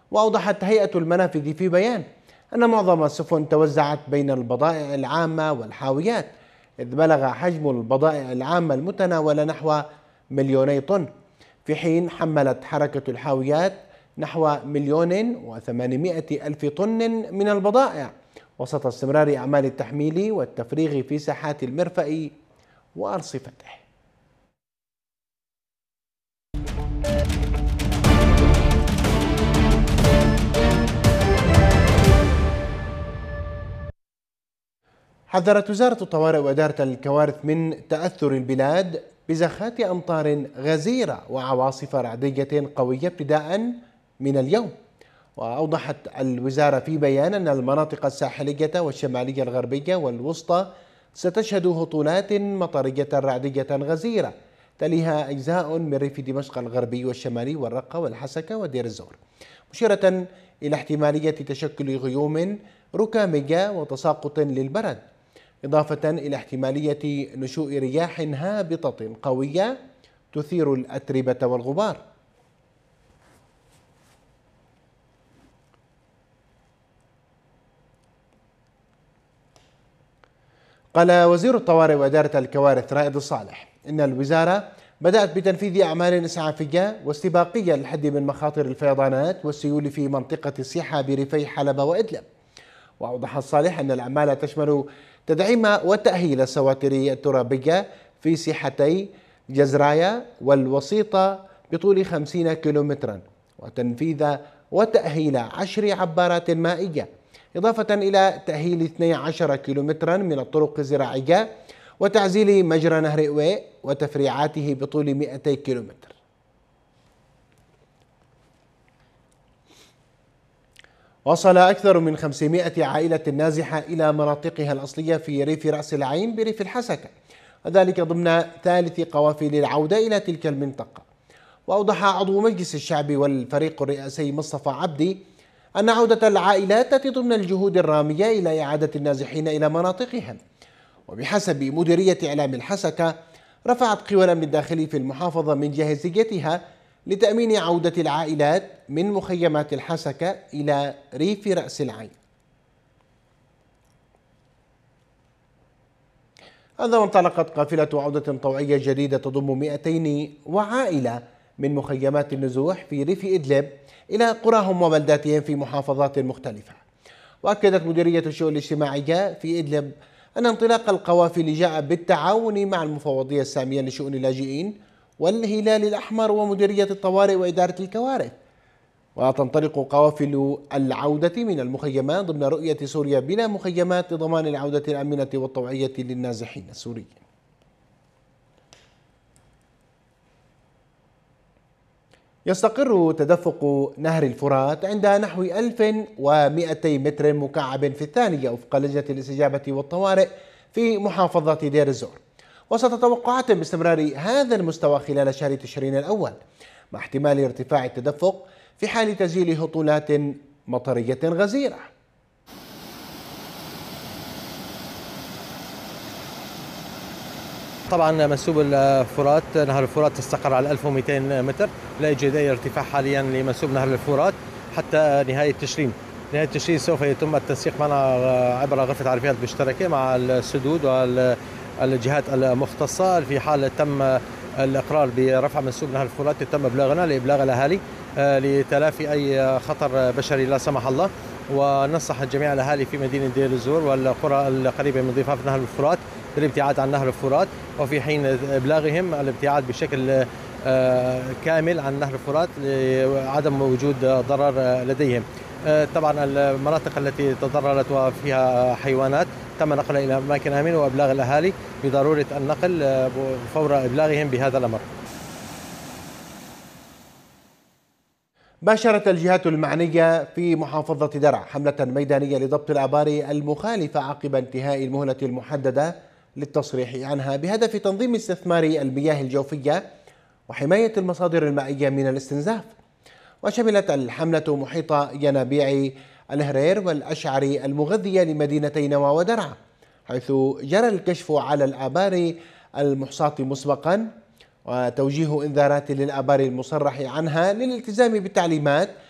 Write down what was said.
وأوضحت هيئة المنافذ في بيان أن معظم السفن توزعت بين البضائع العامة والحاويات، إذ بلغ حجم البضائع العامة المتناولة نحو 2,000,000 طن، في حين حملت حركة الحاويات نحو 1,800,000 طن من البضائع، وسط استمرار أعمال التحميل والتفريغ في ساحات المرفأ وأرصفته. حذرت وزارة الطوارئ وإدارة الكوارث من تأثر البلاد بزخات أمطار غزيرة وعواصف رعدية قوية ابتداء من اليوم. وأوضحت الوزارة في بيان أن المناطق الساحلية والشمالية الغربية والوسطى ستشهد هطولات مطرية رعدية غزيرة، تليها أجزاء من ريف دمشق الغربي والشمالي والرقة والحسكة ودير الزور، مشيرة إلى احتمالية تشكل غيوم ركامية وتساقط للبرد، إضافة إلى احتمالية نشوء رياح هابطة قوية تثير الأتربة والغبار. قال وزير الطوارئ وإدارة الكوارث رائد الصالح إن الوزارة بدأت بتنفيذ أعمال إسعافية واستباقية للحد من مخاطر الفيضانات والسيول في منطقة السيحة بريفي حلب وإدلب. وأوضح الصالح أن الأعمال تشمل تدعيم وتأهيل السواتر الترابية في سيحتي جزرايا والوسيطة بطول 50 كيلومترا، وتنفيذ وتأهيل 10 عبارات مائية، إضافة إلى تأهيل 12 كيلومترا من الطرق الزراعية وتعزيل مجرى نهر إوي وتفريعاته بطول 200 كيلومتر. وصل أكثر من 500 عائلة نازحة إلى مناطقها الأصلية في ريف رأس العين بريف الحسكة، وذلك ضمن ثالث قوافل العودة إلى تلك المنطقة. وأوضح عضو مجلس الشعب والفريق الرئاسي مصطفى عبدي أن عودة العائلات تأتي ضمن الجهود الرامية إلى إعادة النازحين إلى مناطقهم. وبحسب مديرية إعلام الحسكة، رفعت قوى الأمن الداخلي في المحافظة من جاهزيتها لتأمين عودة العائلات من مخيمات الحسكة إلى ريف رأس العين. هذا وانطلقت قافلة عودة طوعية جديدة تضم 200 وعائلة من مخيمات النزوح في ريف إدلب إلى قراهم وبلداتهم في محافظات مختلفة. وأكدت مديرية الشؤون الاجتماعية في إدلب أن انطلاق القوافل جاء بالتعاون مع المفوضية السامية لشؤون اللاجئين والهلال الأحمر ومديرية الطوارئ وإدارة الكوارث. وتنطلق قوافل العودة من المخيمات ضمن رؤية سوريا بلا مخيمات لضمان العودة الآمنة والطوعية للنازحين السوريين. يستقر تدفق نهر الفرات عند نحو 1200 متر مكعب في الثانية وفق لجنة الاستجابة والطوارئ في محافظة دير الزور، وسط توقعات باستمرار هذا المستوى خلال شهر تشرين الأول، مع احتمال ارتفاع التدفق في حال تسجيل هطولات مطرية غزيرة. طبعا منسوب الفرات نهر الفرات استقر على 1200 متر، لا يوجد أي ارتفاع حاليا لمنسوب نهر الفرات حتى نهاية تشرين. نهاية تشرين سوف يتم التنسيق معنا عبر غرفة عرفيات مشتركة مع السدود والجهات المختصة. في حال تم الإقرار برفع منسوب نهر الفرات يتم إبلاغنا لإبلاغ الأهالي لتلافي أي خطر بشري لا سمح الله. وننصح جميع الأهالي في مدينة دير الزور والقرى القريبة من ضفاف نهر الفرات بالابتعاد عن نهر الفرات، وفي حين إبلاغهم الابتعاد بشكل كامل عن نهر الفرات لعدم وجود ضرر لديهم. طبعا المناطق التي تضررت وفيها حيوانات تم نقلها إلى أماكن آمنة وإبلاغ الأهالي بضرورة النقل فور إبلاغهم بهذا الأمر. باشرت الجهات المعنية في محافظة درعا حملة ميدانية لضبط الآبار المخالفة عقب انتهاء المهلة المحددة للتصريح عنها بهدف تنظيم استثمار المياه الجوفية وحماية المصادر المائية من الاستنزاف. وشملت الحملة محيط ينابيع الهرير والأشعري المغذية لمدينتي نوى ودرعا، حيث جرى الكشف على الآبار المحصاة مسبقا وتوجيه إنذارات للآبار المصرح عنها للالتزام بالتعليمات